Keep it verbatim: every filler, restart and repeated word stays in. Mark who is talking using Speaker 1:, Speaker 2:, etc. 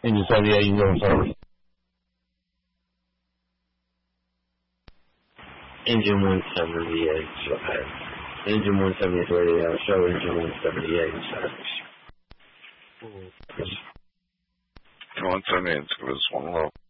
Speaker 1: Engine seventy-eight, you know, service.
Speaker 2: Engine one seventy-eight, show ahead. Engine one seventy-eight, radio, show engine one seventy-eight, service.
Speaker 3: one seventy-eight, give us one low.